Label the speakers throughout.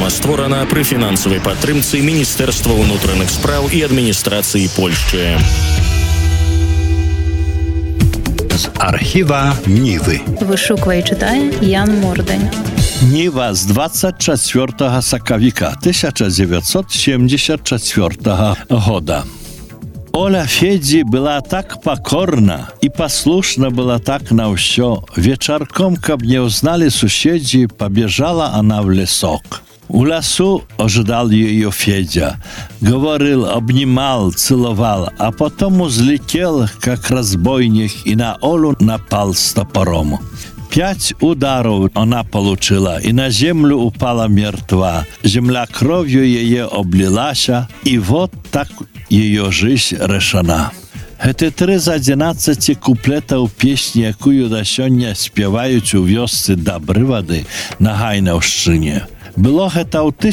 Speaker 1: Праграма створана пры фінансавай падтрымцы Міністэрства ўнутраных спраў і адміністрацыі Польшчы.
Speaker 2: З архіва Нівы.
Speaker 3: Вишукує і читає Ян Мордень.
Speaker 2: Ніва з 24 сакавіка 1974 года. Оля Федзи была так покорна и послушна была так на всё. Вечерком, каб не узнали соседи, побежала она в лесок. У лесу ожидал ее Федя. Говорил, обнимал, целовал, а потом взлетел, как разбойник, и на Олю напал с топором. 5 ударов она получила, и на землю упала мертва. Земля кровью ее облилась, и вот так ее жизнь решена. Это 3 з 11 куплетов песни, якую до сёння спевают у вёсцы Добрывады на Гайнаўшчыне. Было гэта ў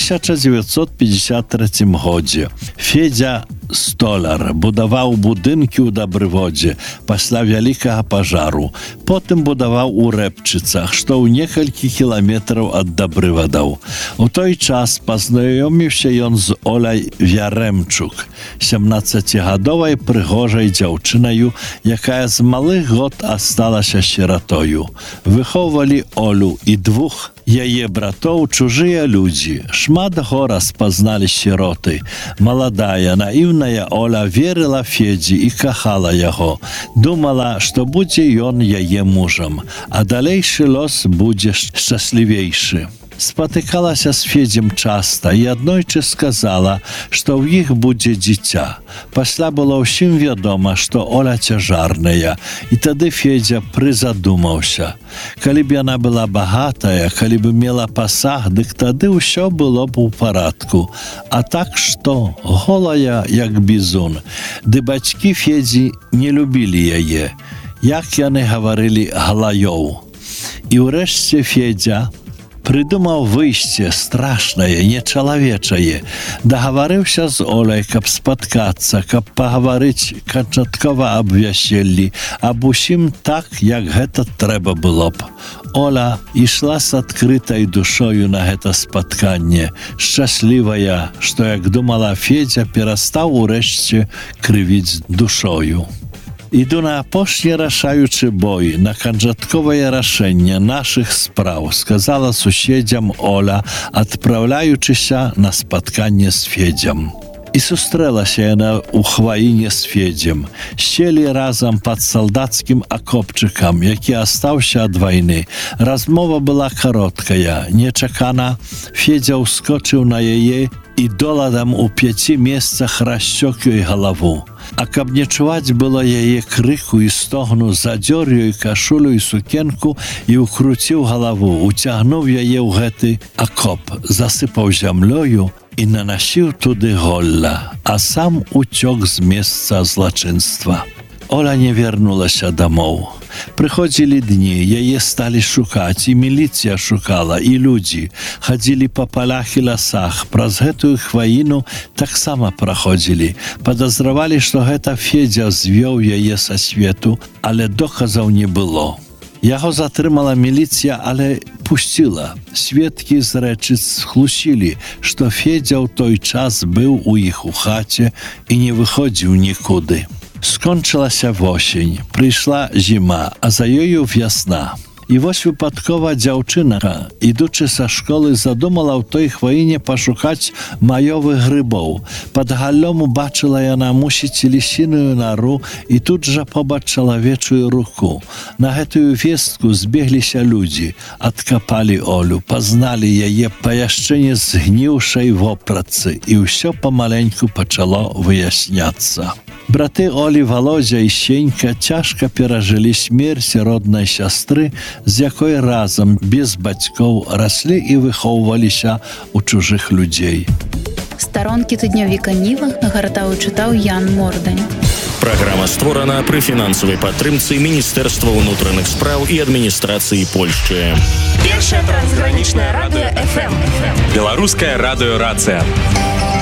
Speaker 2: 1953 годзе. Федзя столяр будаваў будынкі ў Добрыводзе пасля вялікага пажару. Потым будаваў у Рэпчыцах, што ў некалькі кіламетраў ад Добрывадаў. У той час пазнаёміўся ён з Оляй Вярэмчук, 17гадовай прыгожай дзяўчынаю, якая з малых год асталася сіратою. Выхоўвалі Олю і 2 яе братоў чужыя людзі. Шмат гора спазналі сіроты. Маладая, наіўная Оля верыла Федзі і кахала яго. Думала, што будзе ён яе мужам, а далейшы лос будзе шчаслівейшы. Спатыкалася з Федзем часта і аднойчы сказала, што ў іх будзе дзіця. Пасля было ўсім вядома, што Оля цяжарная, і тады Федзя прызадумаўся. Калі б яна была багатая, калі б мела пасаг, дык тады ўсё было б у парадку. А так што? Голая, як бізун. Ды бацькі Федзі не любілі яе. Як яны гаварылі, галаёў. І ўрэшце Федзя прыдумаў выйсце страшнае, нечалавечае. Дагаварыўся з Оляй, каб спаткацца, каб пагаварыць канчаткова аб вяселлі, аб усім так, як гэта трэба было б. Оля ішла з адкрытай душою на гэта спатканне, шчаслівая, што, як думала Федзя, перастаў урэшце крывіць душою. Іду на апошні рашаючы бой, на канчатковае рашэнне нашых спраў, сказала суседзям Оля, адпраўляючыся на спатканне з Федзем. І сустрэлася яна ў хваіне з Федзем. Сели разам пад салдацкім акопчыкам, які астаўся ад вайны. Размова была кароткая. Нечакана Федзя ўскочыў на яе і доладам у 5 месцах расцёк ёй галаву. А каб не чуваць было яе крыку і стогну, задзёр ёй кашулю і сукенку і укруціў галаву, уцягнуў яе ў гэты акоп, засыпаў зямлёю і нанасіў туды голля, а сам уцёк з месца злачынства. Оля не вернулася дамоў. Прыходзілі дні, яе сталі шукаць, і міліцыя шукала, і людзі. Хадзілі па палях і лясах, праз гэтую хваіну таксама праходзілі. Падазравалі, што гэта Федзя звёў яе са свету, але доказаў не было. Яго затрымала міліцыя, але пусціла. Сведкі з Рэчыц хлусілі, што Федзя ў той час быў у іх у хаце і не выходзіў нікуды. Скончылася восень, прыйшла зіма, а за ёю вясна. І вось выпадкова дзяўчынка, ідучы са школы, задумала ў той хваіне пашукаць маёвых грыбоў. Пад галлём убачыла яна, мусіць, лісіную нару, і тут жа побач чалавечую руку. На гэтую вестку збегліся людзі, адкапалі Олю, пазналі яе па яшчэ не згніўшай вопратцы, і ўсё памаленьку пачало выясняцца. Браты Олі, Володя і Сенька цяжка перажылі смерць роднай сястры, з якой разам без бацькоў раслі і выхоўваліся ў чужых людзей.
Speaker 3: Старонкі тыднёвіка Ніва нагартаў і чытаў Ян Мордень.
Speaker 1: Праграма створана пры фінансавай падтрымцы Міністэрства ўнутраных спраў і адміністрацыі Польшчы.
Speaker 4: Першае трансгранічнае радыё FM. Беларускае радыё «Рацыя».